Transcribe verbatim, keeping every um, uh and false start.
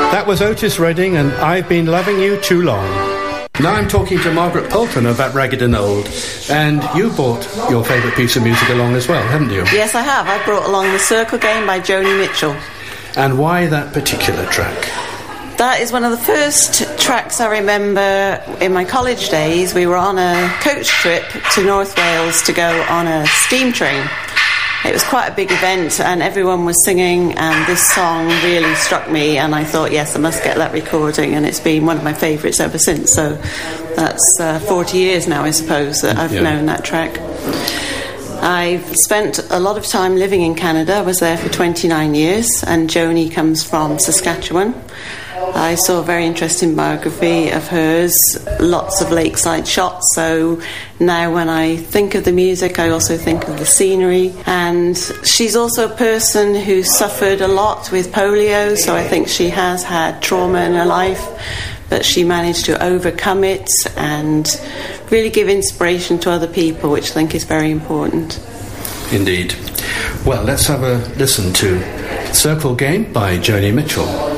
That was Otis Redding and I've Been Loving You Too Long. Now I'm talking to Margaret Poulton of That Ragged and Old, and you brought your favourite piece of music along as well, haven't you? Yes, I have. I brought along The Circle Game by Joni Mitchell. And why that particular track? That is one of the first tracks I remember in my college days. We were on a coach trip to North Wales to go on a steam train. It was quite a big event and everyone was singing, and this song really struck me, and I thought, yes, I must get that recording, and it's been one of my favourites ever since. So that's uh, forty years now, I suppose, that I've yeah. known that track. I've spent a lot of time living in Canada. I was there for twenty-nine years, and Joni comes from Saskatchewan. I saw a very interesting biography of hers, lots of lakeside shots, so now when I think of the music I also think of the scenery. And she's also a person who suffered a lot with polio, so I think she has had trauma in her life, but she managed to overcome it and really give inspiration to other people, which I think is very important. Indeed. Well, let's have a listen to Circle Game by Joni Mitchell.